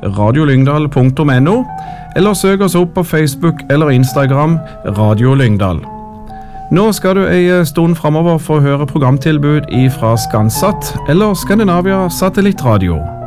radiolyngdal.no, eller søk oss opp på Facebook eller Instagram Radio Lyngdal. Nå skal du en stund fremover få høre programtilbud fra Skansat eller Skandinavia Satellittradio.